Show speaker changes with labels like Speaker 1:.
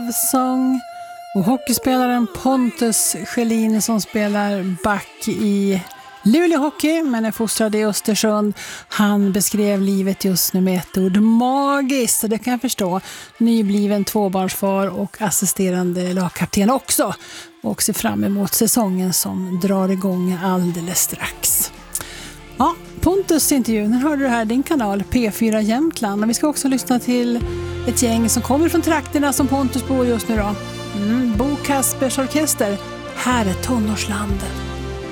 Speaker 1: Love Song. Och hockeyspelaren Pontus Schelin som spelar back i Luleå Hockey men är fostrad i Östersund. Han beskrev livet just nu med ett ord: magiskt. Och det kan jag förstå. Nybliven tvåbarnsfar och assisterande lagkapten också. Och ser fram emot säsongen som drar igång alldeles strax. Ja, Pontus intervju, den hörde du här, din kanal P4 Jämtland. Och vi ska också lyssna till ett gäng som kommer från trakterna som Pontus bor just nu då. Bo Kaspers Orkester. Här är Tonårslandet.